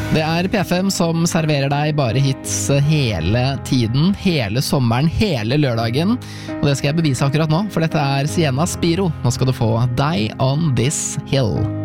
Det P5 som serverer deg bare hits hele tiden, hele sommeren, hele lørdagen. Og det skal jeg bevise akkurat nå, for dette Sienna Spiro. Nå skal du få Die on This Hill.